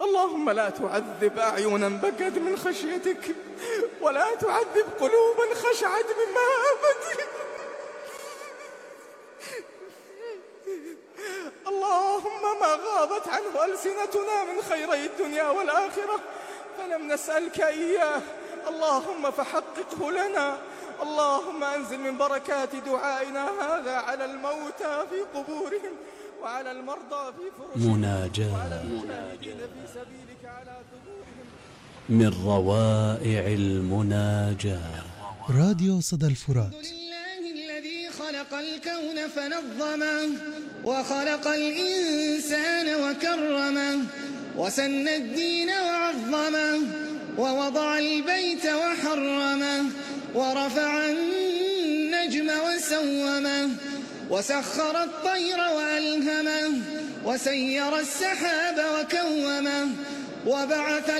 اللهم لا تعذب أعينا بكت من خشيتك، ولا تعذب قلوبا خشعت من مهابتك. اللهم ما غابت عنه ألسنتنا من خيري الدنيا والآخرة فلم نسألك إياه، اللهم فحققه لنا. اللهم أنزل من بركات دعائنا هذا على الموتى في قبورهم، وعلى المرضى في فرشهم، وعلى المجاهدين في سبيلك على ثبورهم. من روائع المناجاة. راديو صدى الفرات. لله الذي خلق الكون فنظمه، وخلق الإنسان وكرمه، وسن الدين وعظمه، ووضع البيت وحرمه، ورفع النجم وسومه، وسخر الطير وألهمه، وسير السحاب وكومه، وبعث